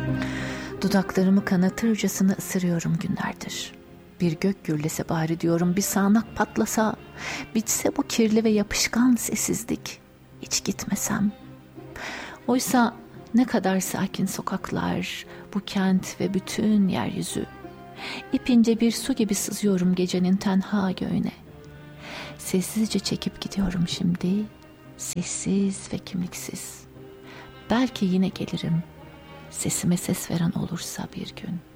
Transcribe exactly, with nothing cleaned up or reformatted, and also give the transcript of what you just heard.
Dudaklarımı kanatırcasına ısırıyorum günlerdir. Bir gök gürlese bari diyorum, bir sağanak patlasa, bitse bu kirli ve yapışkan sessizlik. Hiç gitmesem. Oysa ne kadar sakin sokaklar, bu kent ve bütün yeryüzü. İpince bir su gibi sızıyorum gecenin tenha göğüne. Sessizce çekip gidiyorum şimdi, sessiz ve kimliksiz. Belki yine gelirim, sesime ses veren olursa bir gün.